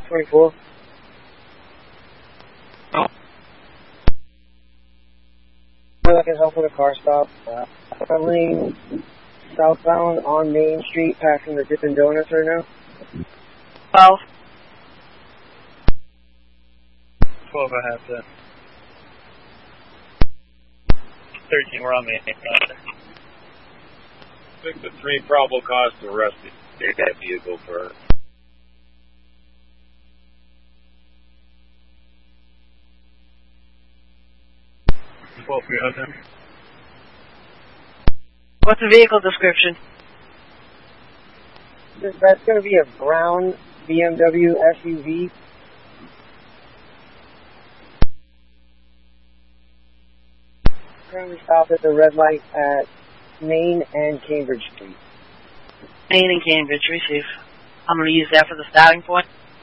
24. I can help with a car stop. Traveling southbound on Main Street, passing the Dippin' Donuts right now. 12. 12, I have to. 13, we're on Main. 6-3, probable cause to arrest that vehicle for... 12, we have them. What's the vehicle description? That's going to be a brown BMW SUV. Currently stopped at the red light at Main and Cambridge Street. Main and Cambridge, receive. I'm going to use that for the starting point.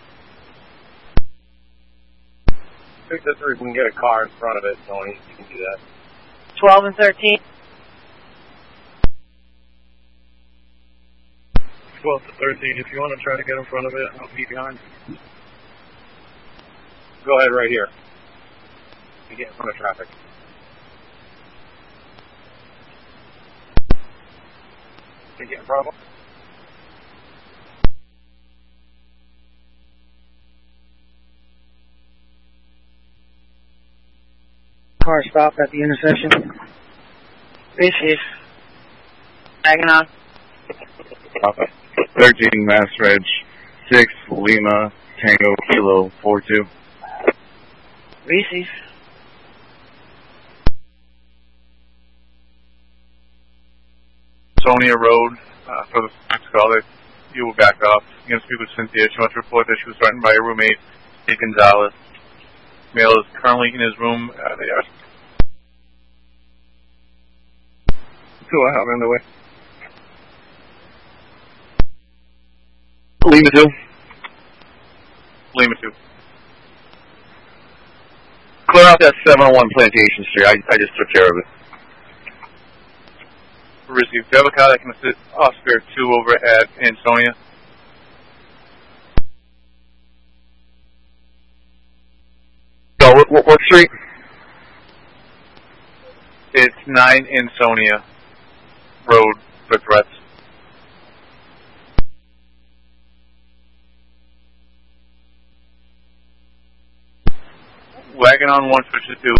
6-3, we can get a car in front of it, Tony. You can do that. 12 and 13. 12 to 13, if you want to try to get in front of it, I'll be behind. Go ahead right here. You get in front of traffic. Can you get in front of them? Car stopped at the intersection. Receive. Tagging on. 13 Mass Reg 6 Lima Tango Kilo 42. Receive. Sonia Road for the next call that you will back off. You're going to speak with Cynthia. She wants to report that she was threatened by her roommate, Jake Gonzalez. Male is currently in his room. They are... Go ahead, I'm in the way. Lima 2. Lima 2. Clear out that 701 Plantation Street. I just took care of it. Received. Do you have a car that can assist Oscar 2 over at Ansonia? So, what street? It's 9 Ansonia Road for threats. Wagon on 152.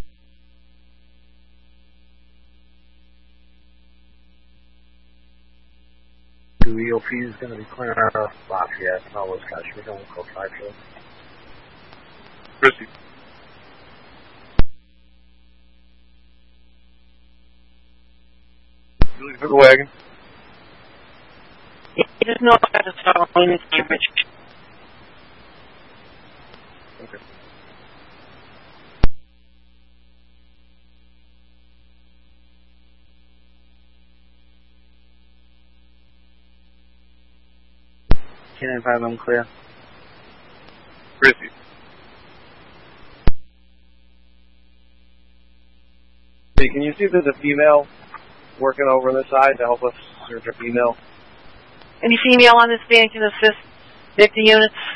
The EOP is going to be clearing our Lafayette, Melrose County. We're going to go 5 show. Chrissy. You looking for the wagon? You just know how to start Main and Cambridge. Okay. Can 5, I'm clear. Chrissy. Hey, can you see there's a female working over on this side to help us search a female? Any female on this band can assist victim units?